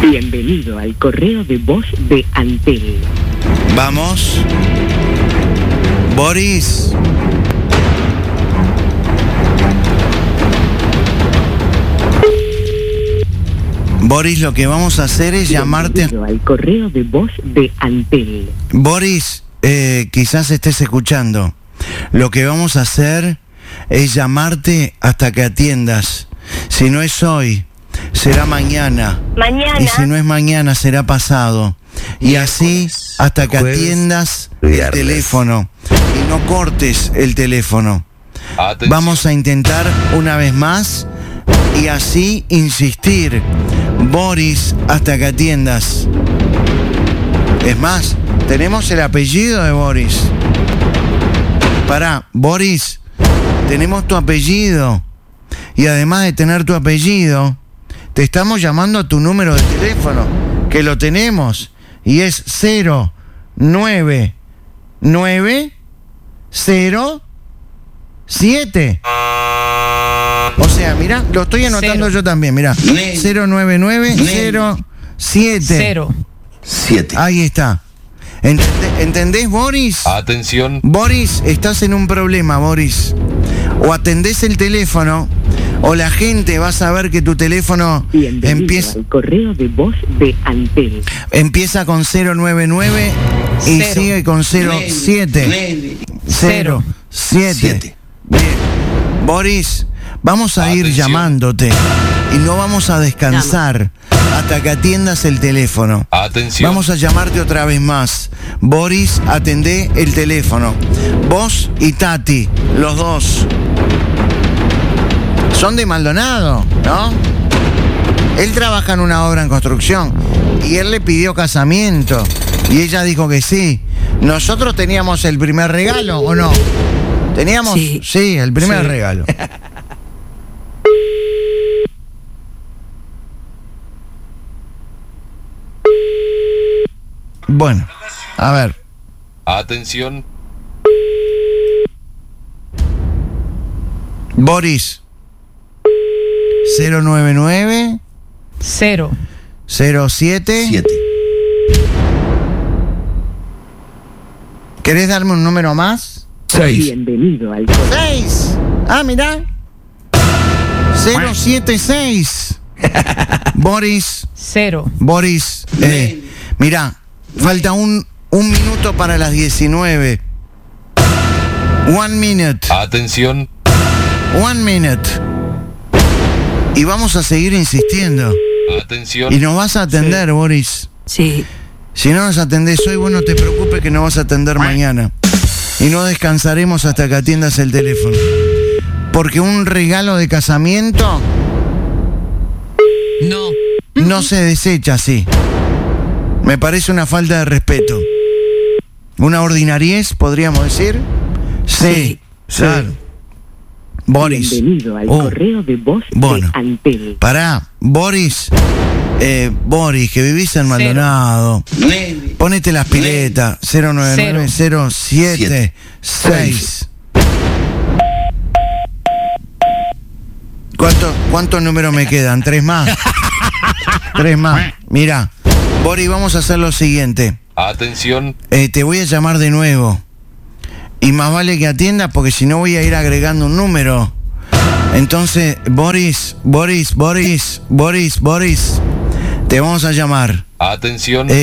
Bienvenido al correo de voz de Antel. Vamos. Boris. Boris, lo que vamos a hacer es llamarte. Bienvenido al correo de voz de Antel. Boris, quizás estés escuchando. Lo que vamos a hacer es llamarte hasta que atiendas. Si no es hoy, será mañana. Y si no es mañana, será pasado. Y así hasta que atiendas el teléfono. Y no cortes el teléfono. Atención. Vamos a intentar una vez más y así insistir. Boris, hasta que atiendas. Es más, tenemos el apellido de Boris. Pará, Boris, tenemos tu apellido. Y además de tener tu apellido, te estamos llamando a tu número de teléfono, que lo tenemos. Y es 09907. O sea, mirá, lo estoy anotando yo también, mirá. 09907. 7. Ahí está. ¿Entendés, Boris? Atención. Boris, estás en un problema, Boris. O atendés el teléfono, o la gente va a saber que tu teléfono Bienvenido al correo de voz de Antel. empieza con 099 y sigue con 07. 07. Bien. Boris, vamos a ir Atención. llamándote y no vamos a descansar hasta que atiendas el teléfono. Atención. Vamos a llamarte otra vez más. Boris, atendé el teléfono. Vos y Tati, los dos. Son de Maldonado, ¿no? Él trabaja en una obra en construcción y él le pidió casamiento y ella dijo que sí. ¿Nosotros teníamos el primer regalo o no? ¿Teníamos? Sí, el primer regalo. Bueno, a ver. Atención. Boris. 099 0. 07. 7. ¿Querés darme un número más? 6. Bienvenido al correo. 6. Ah, mirá. 076. Boris. 0. Boris. Mirá, falta un minuto para las 19. 1 minute. Atención. 1 minute. Y vamos a seguir insistiendo. Atención. Y nos vas a atender, Boris. Sí. Si no nos atendés hoy, vos no te preocupes que nos vas a atender mañana. Y no descansaremos hasta que atiendas el teléfono. Porque un regalo de casamiento no se desecha así. Me parece una falta de respeto. ¿Una ordinariez, podríamos decir? Sí, claro. Boris. Bienvenido al correo de voz Bueno. de Antel. Pará, Boris. Boris, que vivís en Maldonado. 9. Ponete las piletas. 09907. ¿Cuántos números me quedan? 3 más. 3 más. Mira, Boris, vamos a hacer lo siguiente. Atención. Te voy a llamar de nuevo. Y más vale que atiendas porque si no voy a ir agregando un número. Entonces, Boris. Te vamos a llamar. Atención.